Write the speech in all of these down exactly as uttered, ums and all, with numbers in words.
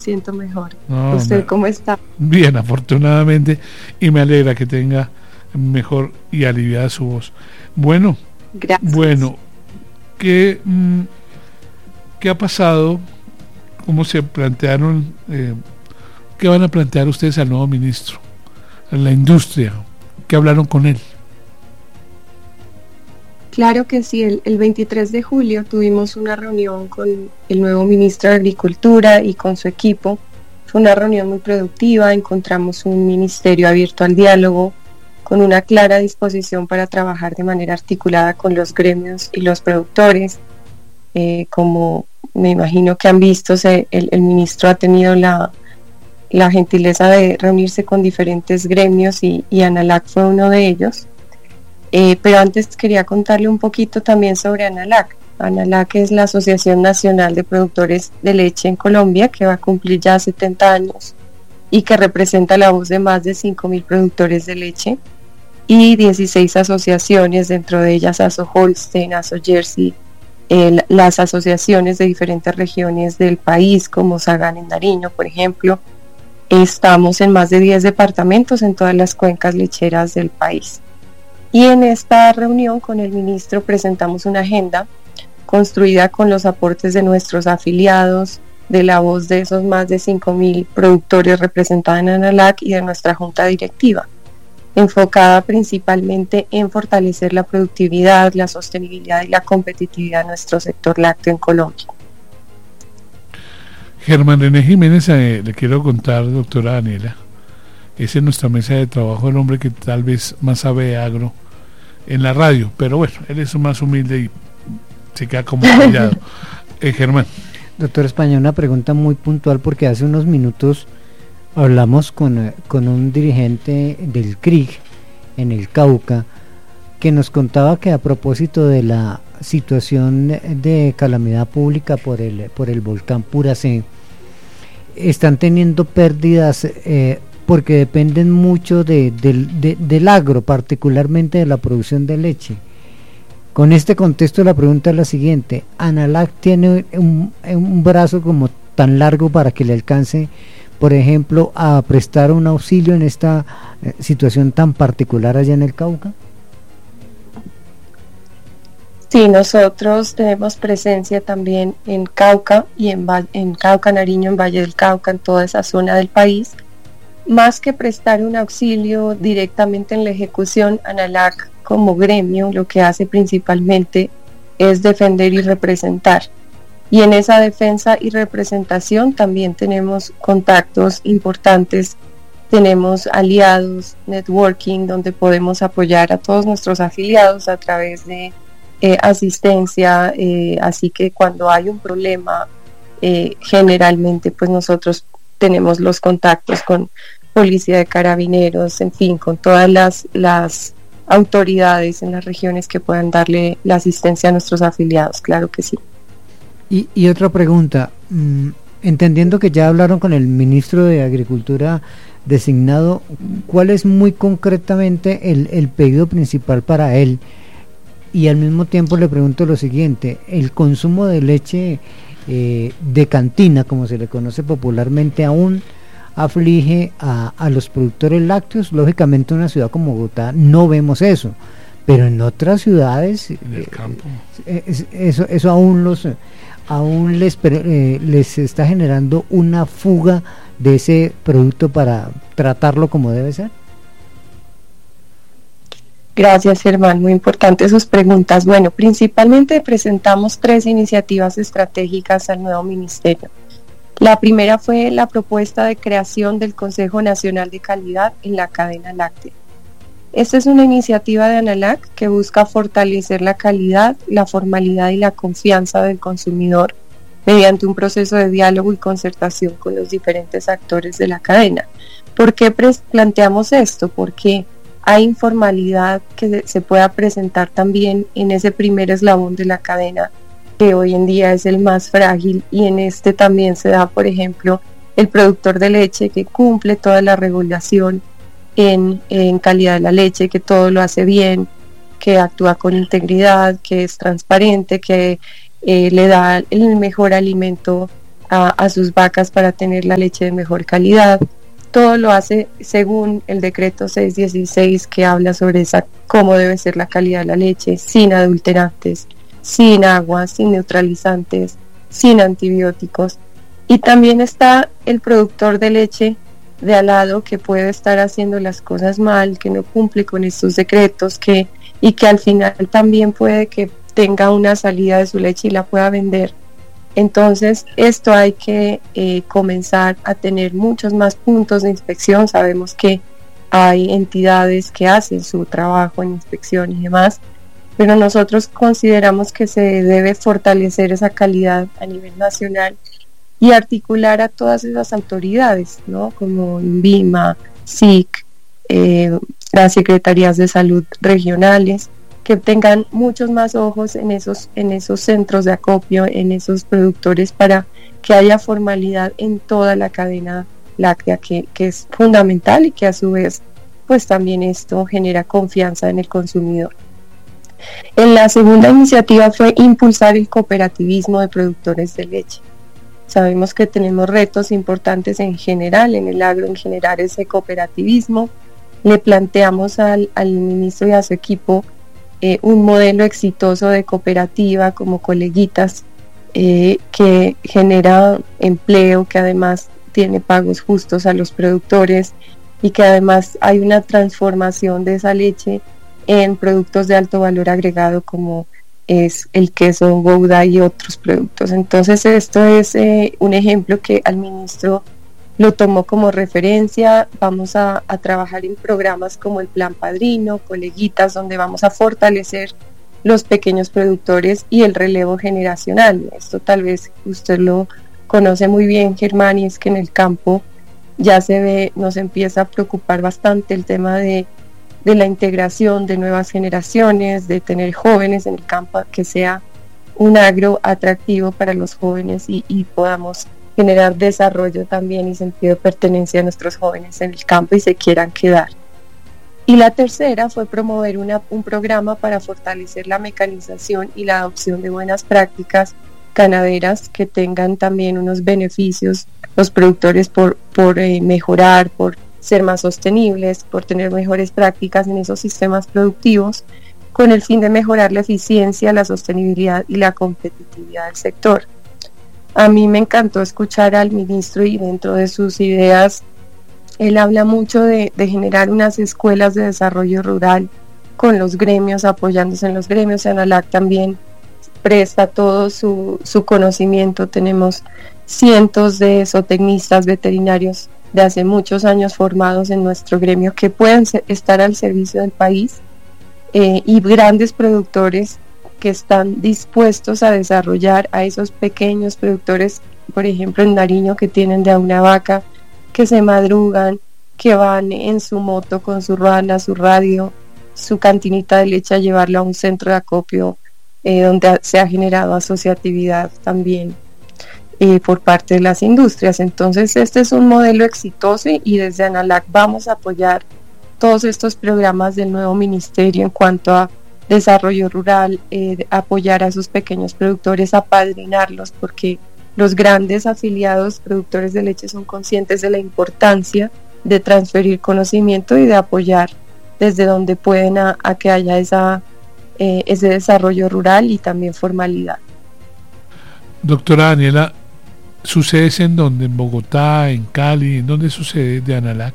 siento mejor. No, ¿Usted me... cómo está? Bien, afortunadamente, y me alegra que tenga mejor y aliviada su voz. Bueno, gracias. Bueno, ¿qué, mm, ¿qué ha pasado? ¿Cómo se plantearon? Eh, ¿Qué van a plantear ustedes al nuevo ministro? En la industria, ¿qué hablaron con él? Claro que sí, el, el veintitrés de julio tuvimos una reunión con el nuevo ministro de Agricultura y con su equipo. Fue una reunión muy productiva, encontramos un ministerio abierto al diálogo, con una clara disposición para trabajar de manera articulada con los gremios y los productores. Eh, como me imagino que han visto, se, el, el ministro ha tenido la, la gentileza de reunirse con diferentes gremios y, y ANALAC fue uno de ellos. Eh, pero antes quería contarle un poquito también sobre ANALAC. ANALAC es la Asociación Nacional de Productores de Leche en Colombia, que va a cumplir ya setenta años y que representa la voz de más de cinco mil productores de leche y dieciséis asociaciones, dentro de ellas Aso Holstein, Aso Jersey, eh, las asociaciones de diferentes regiones del país, como Sagan en Nariño, por ejemplo. Estamos en más de diez departamentos en todas las cuencas lecheras del país. Y en esta reunión con el ministro presentamos una agenda construida con los aportes de nuestros afiliados, de la voz de esos más de cinco mil productores representados en ANALAC y de nuestra junta directiva, enfocada principalmente en fortalecer la productividad, la sostenibilidad y la competitividad de nuestro sector lácteo en Colombia. Germán René Jiménez, eh, le quiero contar, doctora Daniela, es en nuestra mesa de trabajo el hombre que tal vez más sabe de agro en la radio, pero bueno, él es más humilde y se queda como callado. eh, Germán. Doctor España, una pregunta muy puntual, porque hace unos minutos hablamos con, con un dirigente del C R I G en el Cauca, que nos contaba que a propósito de la situación de calamidad pública por el, por el volcán Puracé, están teniendo pérdidas eh, porque dependen mucho de, de, de, del agro, particularmente de la producción de leche. Con este contexto la pregunta es la siguiente: ¿ANALAC tiene un, un brazo como tan largo para que le alcance, por ejemplo, a prestar un auxilio en esta eh, situación tan particular allá en el Cauca? Sí, nosotros tenemos presencia también en Cauca y en, en Cauca, Nariño, en Valle del Cauca, en toda esa zona del país. Más que prestar un auxilio directamente en la ejecución, ANALAC como gremio lo que hace principalmente es defender y representar. Y en esa defensa y representación también tenemos contactos importantes, tenemos aliados, networking, donde podemos apoyar a todos nuestros afiliados a través de eh, asistencia, eh, así que cuando hay un problema, eh, generalmente pues nosotros tenemos los contactos con Policía de Carabineros, en fin, con todas las, las autoridades en las regiones que puedan darle la asistencia a nuestros afiliados, claro que sí. Y, y otra pregunta, mmm, entendiendo que ya hablaron con el ministro de Agricultura designado, ¿cuál es muy concretamente el, el pedido principal para él? Y al mismo tiempo le pregunto lo siguiente: el consumo de leche eh, de cantina, como se le conoce popularmente, aún aflige a, a los productores lácteos. Lógicamente en una ciudad como Bogotá no vemos eso, pero en otras ciudades en el campo. Eh, eso, eso aún los aún les, eh, les está generando una fuga de ese producto para tratarlo como debe ser. Gracias, Germán, muy importantes sus preguntas. Bueno, principalmente presentamos tres iniciativas estratégicas al nuevo ministerio. La primera fue la propuesta de creación del Consejo Nacional de Calidad en la cadena láctea. Esta es una iniciativa de ANALAC que busca fortalecer la calidad, la formalidad y la confianza del consumidor mediante un proceso de diálogo y concertación con los diferentes actores de la cadena. ¿Por qué planteamos esto? Porque hay informalidad que se pueda presentar también en ese primer eslabón de la cadena, que hoy en día es el más frágil, y en este también se da, por ejemplo, el productor de leche que cumple toda la regulación en, en calidad de la leche, que todo lo hace bien, que actúa con integridad, que es transparente, que eh, le da el mejor alimento a, a sus vacas para tener la leche de mejor calidad. Todo lo hace según el decreto seiscientos dieciséis, que habla sobre esa, cómo debe ser la calidad de la leche, sin adulterantes, sin agua, sin neutralizantes, sin antibióticos. Y también está el productor de leche de al lado, que puede estar haciendo las cosas mal, que no cumple con estos decretos, que, y que al final también puede que tenga una salida de su leche y la pueda vender. Entonces esto hay que eh, comenzar a tener muchos más puntos de inspección. Sabemos que hay entidades que hacen su trabajo en inspección y demás, pero nosotros consideramos que se debe fortalecer esa calidad a nivel nacional y articular a todas esas autoridades, ¿no? Como INVIMA, S I C, eh, las secretarías de salud regionales, que tengan muchos más ojos en esos, en esos centros de acopio, en esos productores, para que haya formalidad en toda la cadena láctea, que, que es fundamental, y que a su vez pues también esto genera confianza en el consumidor. En la segunda iniciativa fue impulsar el cooperativismo de productores de leche. Sabemos que tenemos retos importantes en general, en el agro en general, ese cooperativismo. Le planteamos al, al ministro y a su equipo eh, un modelo exitoso de cooperativa como Coleguitas, eh, que genera empleo, que además tiene pagos justos a los productores, y que además hay una transformación de esa leche en productos de alto valor agregado, como es el queso Gouda y otros productos. Entonces esto es eh, un ejemplo que al ministro lo tomó como referencia. Vamos a, a trabajar en programas como el Plan Padrino, Coleguitas, donde vamos a fortalecer los pequeños productores y el relevo generacional. Esto tal vez usted lo conoce muy bien, Germán, y es que en el campo ya se ve, nos empieza a preocupar bastante el tema de de la integración de nuevas generaciones, de tener jóvenes en el campo, que sea un agro atractivo para los jóvenes y, y podamos generar desarrollo también y sentido de pertenencia a nuestros jóvenes en el campo y se quieran quedar. Y la tercera fue promover una, un programa para fortalecer la mecanización y la adopción de buenas prácticas ganaderas que tengan también unos beneficios los productores por, por eh, mejorar, por ser más sostenibles, por tener mejores prácticas en esos sistemas productivos, con el fin de mejorar la eficiencia, la sostenibilidad y la competitividad del sector. A mí me encantó escuchar al ministro, y dentro de sus ideas él habla mucho de, de generar unas escuelas de desarrollo rural con los gremios, apoyándose en los gremios. ANALAC también presta todo su, su conocimiento. Tenemos cientos de zootecnistas veterinarios de hace muchos años formados en nuestro gremio, que pueden ser, estar al servicio del país, eh, y grandes productores que están dispuestos a desarrollar a esos pequeños productores, por ejemplo en Nariño, que tienen de a una vaca, que se madrugan, que van en su moto con su ruana, su radio, su cantinita de leche, a llevarla a un centro de acopio, eh, donde se ha generado asociatividad también Eh, por parte de las industrias. Entonces este es un modelo exitoso, y desde ANALAC vamos a apoyar todos estos programas del nuevo ministerio en cuanto a desarrollo rural, eh, apoyar a esos pequeños productores, apadrinarlos, porque los grandes afiliados productores de leche son conscientes de la importancia de transferir conocimiento y de apoyar desde donde pueden a, a que haya esa, eh, ese desarrollo rural y también formalidad. Doctora Daniela, ¿sucede en dónde? ¿En Bogotá, en Cali? ¿En dónde sucede de ANALAC?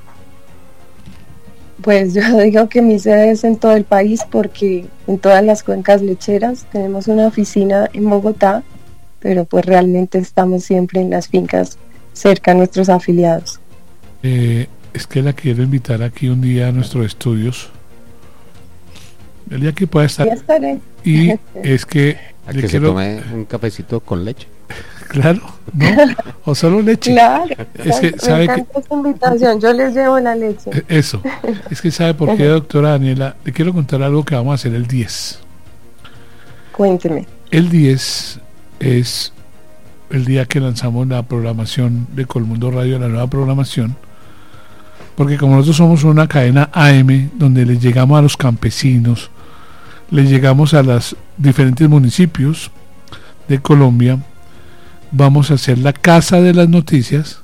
Pues yo digo que mi sede es en todo el país, porque en todas las cuencas lecheras tenemos una oficina en Bogotá, pero pues realmente estamos siempre en las fincas cerca a nuestros afiliados. Eh, es que la quiero invitar aquí un día a nuestros estudios, el día que pueda estar. Ya estaré. Y es que a le que quiero... se tome un cafecito con leche. Claro, ¿no? O solo leche. Claro, es que, me ¿sabe encanta que... esta invitación, yo les llevo la leche. Eso, es que ¿sabe por qué, doctora Daniela? Le quiero contar algo que vamos a hacer el diez. Cuénteme. El diez es el día que lanzamos la programación de Colmundo Radio, la nueva programación, porque como nosotros somos una cadena A M donde les llegamos a los campesinos, les llegamos a los diferentes municipios de Colombia, vamos a hacer la casa de las noticias